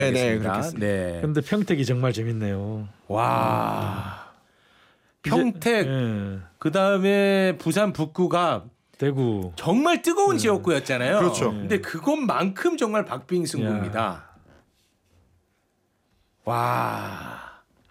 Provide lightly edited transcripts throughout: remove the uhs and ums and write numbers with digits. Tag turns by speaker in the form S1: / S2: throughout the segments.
S1: 네,
S2: 하겠습니다. 네.
S3: 근데 평택이 정말 재밌네요.
S2: 와. 평택
S3: 예.
S2: 그다음에 부산 북구가
S3: 대구
S2: 정말 뜨거운 지역구였잖아요.
S1: 그렇죠.
S2: 근데 그것만큼 정말 박빙 승부입니다. 와.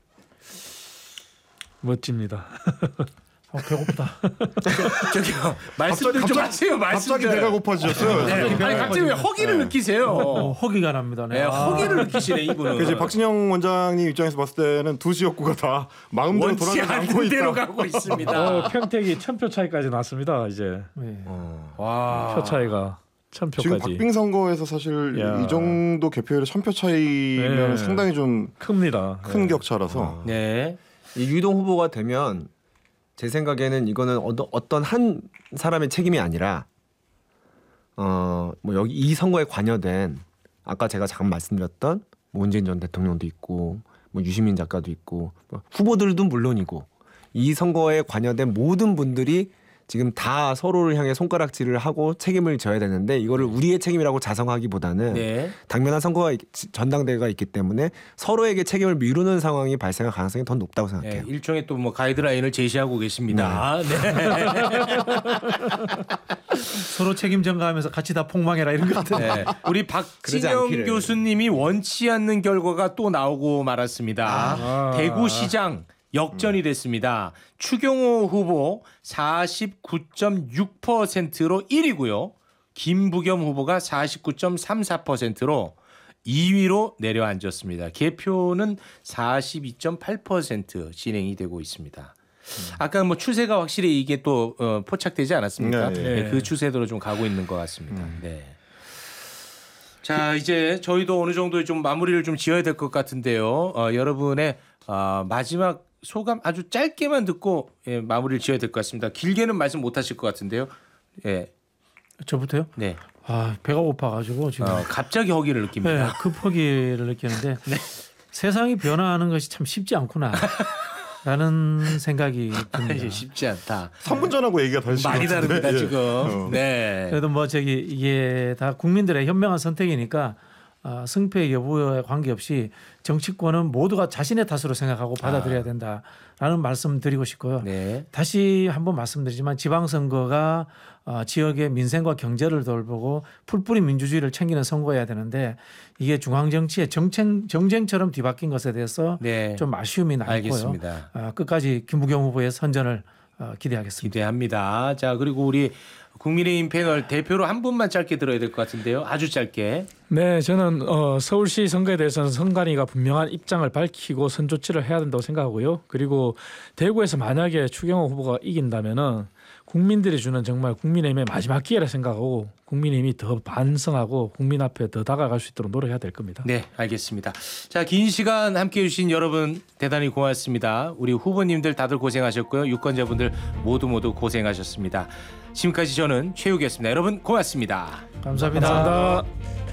S3: 멋집니다.
S4: 배고프다.
S2: 저기요. 말씀들 좀 하세요. 말씀들.
S1: 갑자기 배가 고파지셨어요.
S2: 네. 아니 갑자기 왜 허기를 느끼세요?
S4: 허기가 납니다.
S2: 네, 허기를 느끼시네 이분은.
S1: 이제 박진영 원장님 입장에서 봤을 때는 두 지역구가 다 마음대로
S2: 원치
S1: 돌아가지 않고
S2: 않는 대로
S1: 있다.
S2: 가고 있습니다.
S3: 평택이 1000표 차이까지 났습니다. 이제
S4: 네.
S2: 와.
S3: 표 차이가
S1: 지금
S3: 1000표까지
S1: 박빙 선거에서 사실
S3: 야.
S1: 이 정도 개표율 1000표 차이면
S3: 네.
S1: 상당히 좀
S3: 큽니다.
S1: 큰 격차라서
S2: 네.
S5: 이 유동 후보가 되면 제 생각에는 이거는 어떤 한 사람의 책임이 아니라 뭐 여기 이 선거에 관여된 아까 제가 잠깐 말씀드렸던 문재인 전 대통령도 있고 뭐 유시민 작가도 있고 뭐 후보들도 물론이고 이 선거에 관여된 모든 분들이 지금 다 서로를 향해 손가락질을 하고 책임을 져야 되는데 이거를 우리의 책임이라고 자성하기보다는
S2: 네.
S5: 당면한 선거가 전당대회가 있기 때문에 서로에게 책임을 미루는 상황이 발생할 가능성이 더 높다고 생각해요.
S2: 네, 일종의 또 뭐 가이드라인을 제시하고 계십니다. 네.
S4: 서로 책임 전가하면서 같이 다 폭망해라 이런 것들.
S2: 네. 우리 박진영
S5: 않기를.
S2: 교수님이 원치 않는 결과가 또 나오고 말았습니다. 대구시장 역전이 됐습니다. 추경호 후보 49.6%로 1위고요. 김부겸 후보가 49.34%로 2위로 내려앉았습니다. 개표는 42.8% 진행이 되고 있습니다. 아까 뭐 추세가 확실히 이게 또 포착되지 않았습니까?
S1: 네,
S2: 네, 그 추세대로 좀 가고 있는 것 같습니다. 네. 자, 이제 저희도 어느 정도 좀 마무리를 좀 지어야 될 것 같은데요. 여러분의 마지막 소감 아주 짧게만 듣고 마무리를 지어야 될 것 같습니다. 길게는 말씀 못 하실 것 같은데요. 예.
S4: 저부터요?
S2: 네.
S4: 배가 고파가지고 지금
S2: 갑자기 허기를 느낍니다.
S4: 네, 급 허기를 느끼는데 세상이 변화하는 것이 참 쉽지 않구나. 라는 생각이 듭니다.
S2: 쉽지 않다.
S1: 3분 전하고 얘기가 다르신 것
S2: 많이
S1: 같은데.
S2: 다릅니다
S1: 예.
S2: 지금. 네.
S4: 그래도 뭐 이게 다 국민들의 현명한 선택이니까 승패 여부에 관계없이 정치권은 모두가 자신의 탓으로 생각하고 받아들여야 된다라는 말씀 드리고 싶고요.
S2: 네.
S4: 다시 한번 말씀드리지만 지방선거가 지역의 민생과 경제를 돌보고 풀뿌리 민주주의를 챙기는 선거여야 되는데 이게 중앙정치의 정쟁처럼 뒤바뀐 것에 대해서
S2: 네.
S4: 좀 아쉬움이 남고요.
S2: 알겠습니다.
S4: 끝까지 김부겸 후보의 선전을 기대하겠습니다.
S2: 기대합니다. 자, 그리고 우리 국민의힘 패널 대표로 한 분만 짧게 들어야 될 것 같은데요. 아주 짧게.
S3: 네, 저는 서울시 선거에 대해서는 선관위가 분명한 입장을 밝히고 선조치를 해야 된다고 생각하고요. 그리고 대구에서 만약에 추경호 후보가 이긴다면은 국민들이 주는 정말 국민의힘의 마지막 기회라 생각하고 국민의힘이 더 반성하고 국민 앞에 더 다가갈 수 있도록 노력해야 될 겁니다.
S2: 네, 알겠습니다. 자, 긴 시간 함께해 주신 여러분 대단히 고맙습니다. 우리 후보님들 다들 고생하셨고요. 유권자분들 모두 고생하셨습니다. 지금까지 저는 최욱이었습니다. 여러분 고맙습니다.
S4: 감사합니다.
S3: 감사합니다.